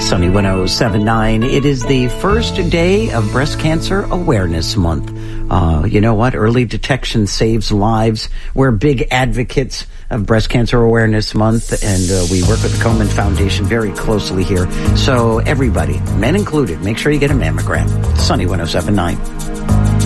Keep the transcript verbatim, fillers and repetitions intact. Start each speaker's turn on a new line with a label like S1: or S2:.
S1: Sunny one oh seven point nine. It is the first day of Breast Cancer Awareness Month. Uh, you know what? Early detection saves lives. We're big advocates of Breast Cancer Awareness Month, and uh, we work with the Komen Foundation very closely here. So everybody, men included, make sure you get a mammogram. Sunny one oh seven point nine.